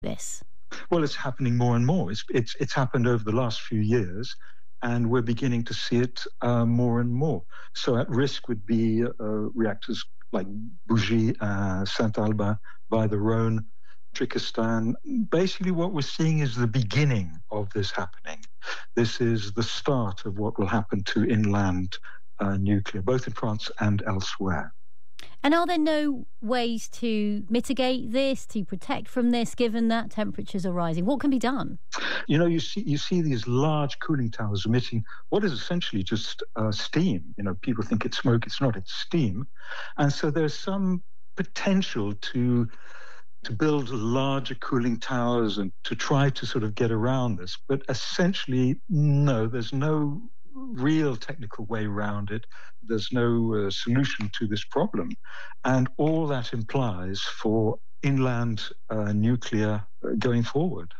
this? Well, it's happening more and more. It's happened over the last few years, and we're beginning to see it more and more. So at risk would be reactors like Bougie, Saint-Alban, by the Rhône, Tristan. Basically, what we're seeing is the beginning of this happening. This is the start of what will happen to inland nuclear, both in France and elsewhere. And are there no ways to mitigate this, to protect from this, given that temperatures are rising? What can be done? You see these large cooling towers emitting what is essentially just steam. People think it's smoke. It's not. It's steam. And so there's some potential to build larger cooling towers and to try to sort of get around this. But essentially, no, there's no real technical way around it. There's no solution to this problem. And all that implies for inland nuclear going forward.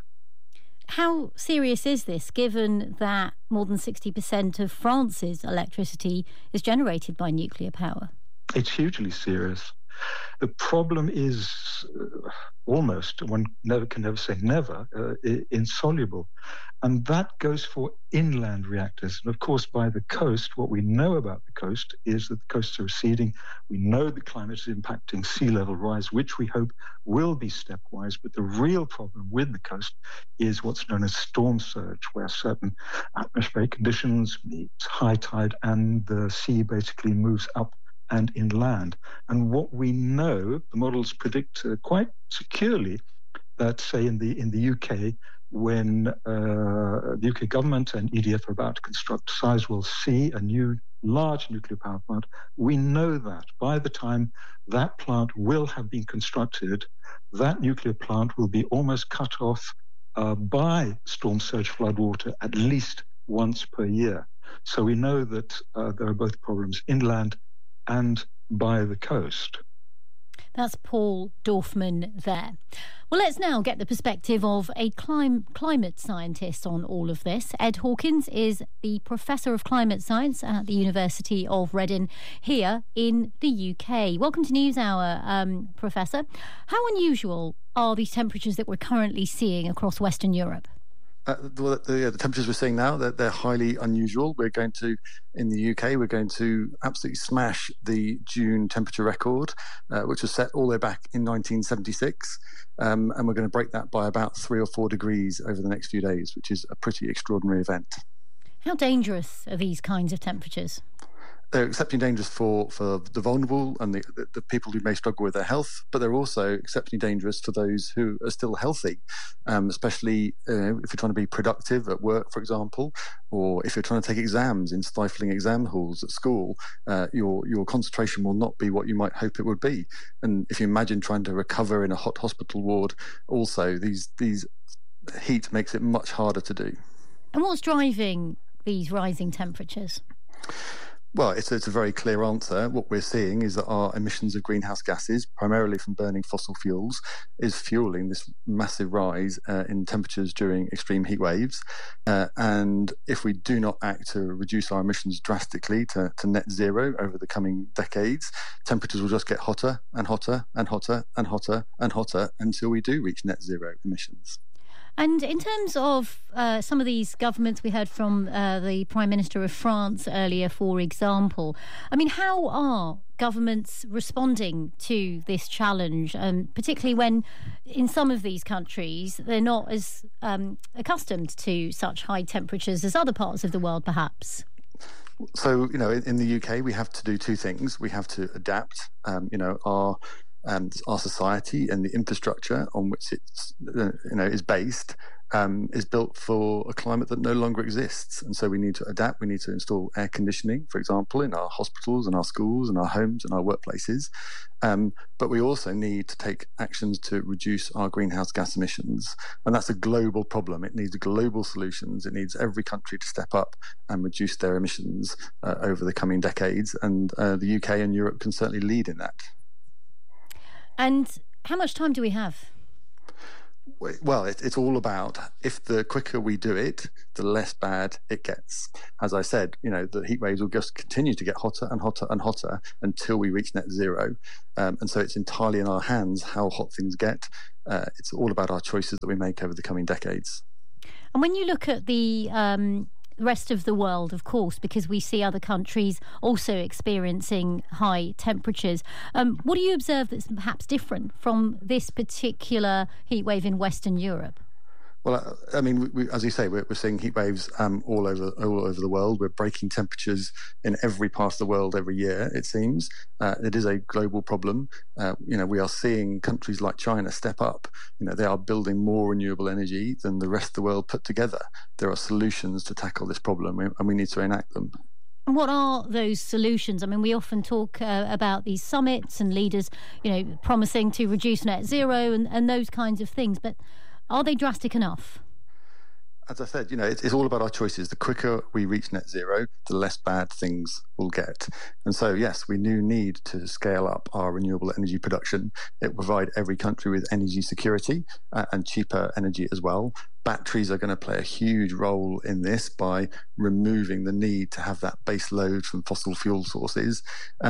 How serious is this, given that more than 60% of France's electricity is generated by nuclear power? It's hugely serious. The problem is almost, one can never say never, insoluble. And that goes for inland reactors. And of course, by the coast, what we know about the coast is that the coasts are receding. We know the climate is impacting sea level rise, which we hope will be stepwise. But the real problem with the coast is what's known as storm surge, where certain atmospheric conditions meet high tide and the sea basically moves up and inland. And what we know, the models predict quite securely that, say, in the UK, when the UK government and EDF are about to construct Sizewell C, a new large nuclear power plant, we know that by the time that plant will have been constructed, that nuclear plant will be almost cut off by storm surge floodwater at least once per year. So we know that there are both problems inland and by the coast. That's Paul Dorfman there. Well, let's now get the perspective of a climate scientist on all of this. Ed Hawkins is the Professor of Climate Science at the University of Reading here in the UK. Welcome to NewsHour, Professor. How unusual are these temperatures that we're currently seeing across Western Europe? The temperatures we're seeing now, they're highly unusual. We're going to, in the UK, we're going to absolutely smash the June temperature record, which was set all the way back in 1976. And we're going to break that by about 3 or 4 degrees over the next few days, which is a pretty extraordinary event. How dangerous are these kinds of temperatures? They're exceptionally dangerous for the vulnerable and the people who may struggle with their health, but they're also exceptionally dangerous for those who are still healthy, especially if you're trying to be productive at work, for example, or if you're trying to take exams in stifling exam halls at school. Your concentration will not be what you might hope it would be. And if you imagine trying to recover in a hot hospital ward, also these heat makes it much harder to do. And what's driving these rising temperatures? Well, it's a very clear answer. What we're seeing is that our emissions of greenhouse gases, primarily from burning fossil fuels, is fueling this massive rise in temperatures during extreme heat waves. And if we do not act to reduce our emissions drastically to net zero over the coming decades, temperatures will just get hotter and hotter and hotter and hotter and hotter until we do reach net zero emissions. And in terms of some of these governments, we heard from the Prime Minister of France earlier, for example. I mean, how are governments responding to this challenge, particularly when in some of these countries they're not as accustomed to such high temperatures as other parts of the world, perhaps? So, in the UK, we have to do 2 things. We have to adapt, our society and the infrastructure on which it's is based is built for a climate that no longer exists, and so we need to adapt. We need to install air conditioning, for example, in our hospitals and our schools and our homes and our workplaces, but we also need to take actions to reduce our greenhouse gas emissions, and that's a global problem. It needs global solutions. It needs every country to step up and reduce their emissions over the coming decades, and the UK and Europe can certainly lead in that. And how much time do we have? Well, it's all about, if the quicker we do it, the less bad it gets. As I said, the heat waves will just continue to get hotter and hotter and hotter until we reach net zero. And so it's entirely in our hands how hot things get. It's all about our choices that we make over the coming decades. And when you look at the rest of the world, of course, because we see other countries also experiencing high temperatures, what do you observe that's perhaps different from this particular heat wave in Western Europe? Well, I mean, as you say, we're seeing heat waves all over the world. We're breaking temperatures in every part of the world every year, it seems. It is a global problem. We are seeing countries like China step up. They are building more renewable energy than the rest of the world put together. There are solutions to tackle this problem, and we need to enact them. And what are those solutions? I mean, we often talk about these summits and leaders, promising to reduce net zero and those kinds of things, but are they drastic enough? As I said, it's all about our choices. The quicker we reach net zero, the less bad things we'll get. And so, yes, we do need to scale up our renewable energy production. It will provide every country with energy security and cheaper energy as well. Batteries are going to play a huge role in this by removing the need to have that base load from fossil fuel sources.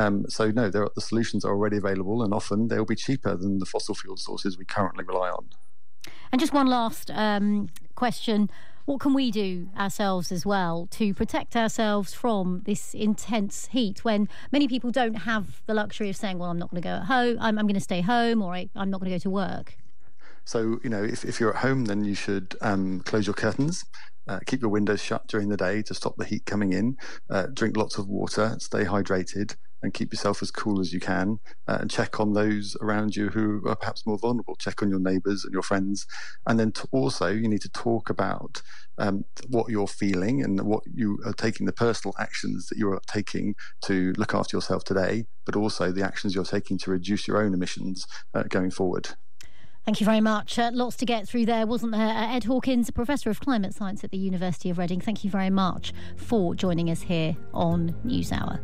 The solutions are already available, and often they'll be cheaper than the fossil fuel sources we currently rely on. And just one last question. What can we do ourselves as well to protect ourselves from this intense heat when many people don't have the luxury of saying, well, I'm not going to go at home, I'm going to stay home, or I'm not going to go to work? So, if you're at home, then you should close your curtains, keep your windows shut during the day to stop the heat coming in, drink lots of water, stay hydrated, and keep yourself as cool as you can, and check on those around you who are perhaps more vulnerable. Check on your neighbours and your friends. And then also you need to talk about what you're feeling and what you are taking, the personal actions that you're taking to look after yourself today, but also the actions you're taking to reduce your own emissions going forward. Thank you very much. Lots to get through there, wasn't there? Ed Hawkins, Professor of Climate Science at the University of Reading. Thank you very much for joining us here on NewsHour.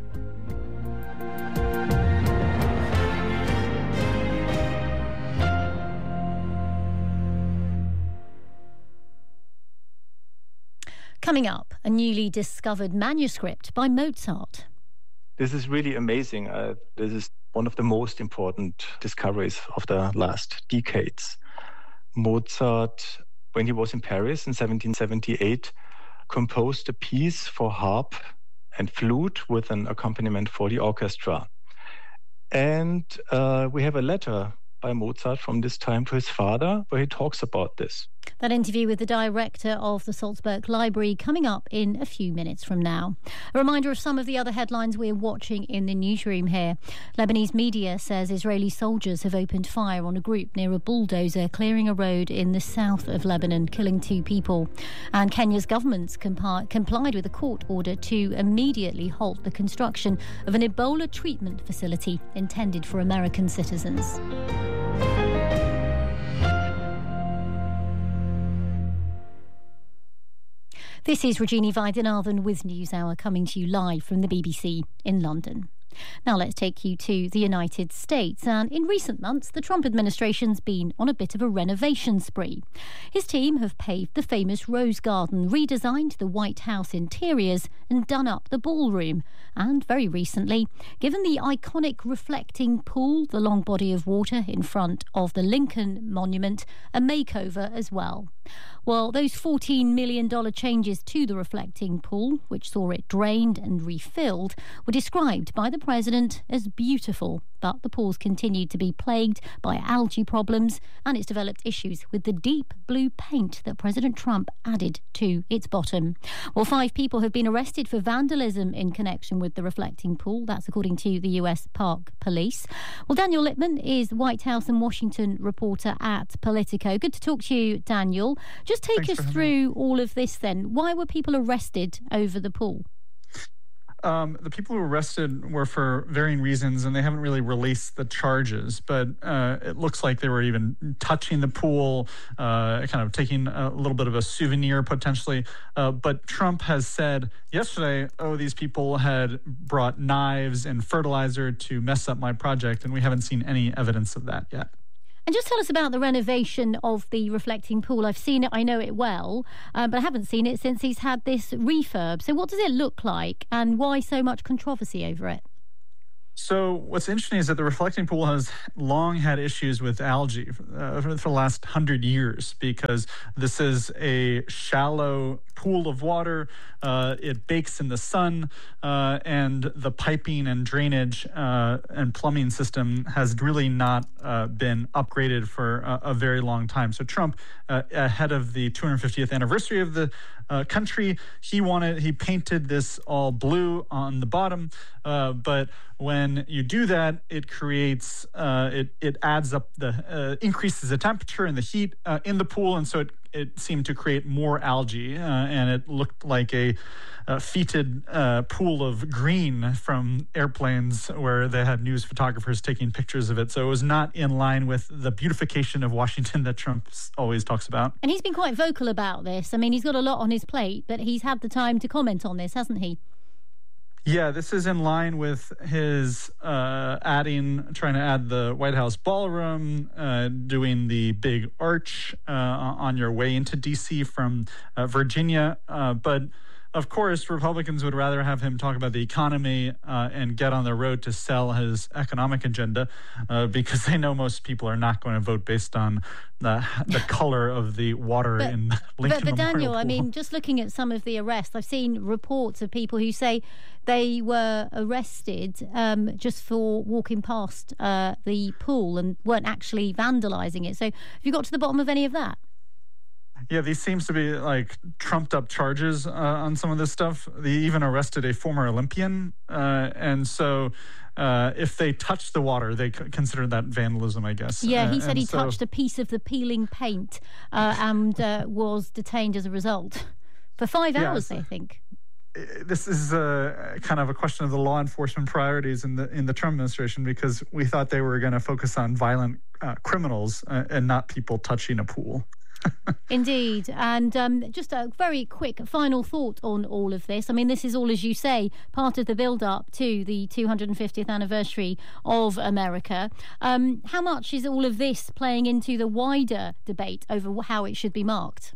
Coming up, a newly discovered manuscript by Mozart. This is really amazing. This is one of the most important discoveries of the last decades. Mozart, when he was in Paris in 1778, composed a piece for harp and flute with an accompaniment for the orchestra. And we have a letter by Mozart from this time to his father, where he talks about this. That interview with the director of the Salzburg Library coming up in a few minutes from now. A reminder of some of the other headlines we're watching in the newsroom here. Lebanese media says Israeli soldiers have opened fire on a group near a bulldozer clearing a road in the south of Lebanon, killing 2 people. And Kenya's government's complied with a court order to immediately halt the construction of an Ebola treatment facility intended for American citizens. This is Regina Vaidyanathan with NewsHour, coming to you live from the BBC in London. Now let's take you to the United States. And in recent months, the Trump administration's been on a bit of a renovation spree. His team have paved the famous Rose Garden, redesigned the White House interiors and done up the ballroom. And very recently, given the iconic reflecting pool, the long body of water in front of the Lincoln Monument, a makeover as well. Well, those $14 million changes to the reflecting pool, which saw it drained and refilled, were described by the president as beautiful. But the pool's continued to be plagued by algae problems, and it's developed issues with the deep blue paint that President Trump added to its bottom. Well, 5 people have been arrested for vandalism in connection with the reflecting pool. That's according to the US Park Police. Well, Daniel Lippman is White House and Washington reporter at Politico. Good to talk to you, Daniel. Just take us through all of this then. Why were people arrested over the pool? The people who were arrested were for varying reasons, and they haven't really released the charges. But it looks like they were even touching the pool, kind of taking a little bit of a souvenir potentially. But Trump has said yesterday, these people had brought knives and fertilizer to mess up my project, and we haven't seen any evidence of that yet. And just tell us about the renovation of the reflecting pool. I've seen it, I know it well, but I haven't seen it since he's had this refurb. So what does it look like and why so much controversy over it? So what's interesting is that the reflecting pool has long had issues with algae for the last 100 years because this is a shallow pool of water. It bakes in the sun, and the piping and drainage and plumbing system has really not been upgraded for a very long time. So Trump, ahead of the 250th anniversary of the country, he painted this all blue on the bottom, but when you do that, it creates it adds up increases the temperature and the heat in the pool, and so it seemed to create more algae, and it looked like a fetid pool of green from airplanes where they had news photographers taking pictures of it. So it was not in line with the beautification of Washington that Trump always talks about. And he's been quite vocal about this. I mean, he's got a lot on his plate, but he's had the time to comment on this, hasn't he? Yeah, this is in line with his trying to add the White House ballroom, doing the big arch on your way into D.C. from Virginia. But of course, Republicans would rather have him talk about the economy and get on the road to sell his economic agenda because they know most people are not going to vote based on the color of the water in Lincoln But Daniel, Memorial I Pool. mean, just looking at some of the arrests, I've seen reports of people who say they were arrested just for walking past the pool and weren't actually vandalising it. So have you got to the bottom of any of that? Yeah, these seems to be like trumped up charges on some of this stuff. They even arrested a former Olympian. And so if they touched the water, they consider that vandalism, I guess. Yeah, he said he touched a piece of the peeling paint and was detained as a result for 5 hours, I think. This is kind of a question of the law enforcement priorities in the Trump administration, because we thought they were going to focus on violent criminals and not people touching a pool. Indeed. And just a very quick final thought on all of this. I mean, this is all, as you say, part of the build-up to the 250th anniversary of America. How much is all of this playing into the wider debate over how it should be marked?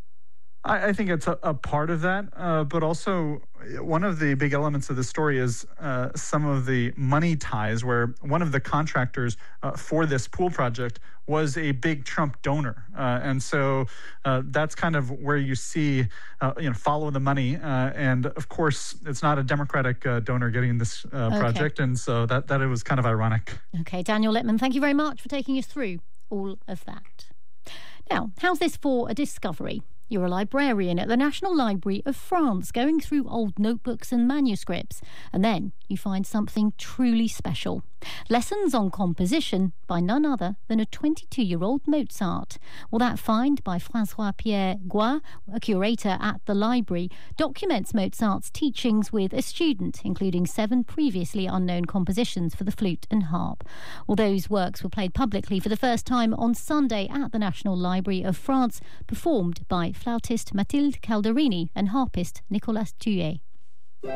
I think it's a part of that, but also one of the big elements of the story is some of the money ties, where one of the contractors for this pool project was a big Trump donor. And so that's kind of where you see, follow the money. And of course, it's not a Democratic donor getting this project. And so that it was kind of ironic. Okay, Daniel Littman, thank you very much for taking us through all of that. Now, how's this for a discovery? You're a librarian at the National Library of France, going through old notebooks and manuscripts, and then you find something truly special. Lessons on composition by none other than a 22-year-old Mozart. Well, that find by François-Pierre Goy, a curator at the library, documents Mozart's teachings with a student, including 7 previously unknown compositions for the flute and harp. Well, those works were played publicly for the first time on Sunday at the National Library of France, performed by flautist Mathilde Calderini and harpist Nicolas Thuet.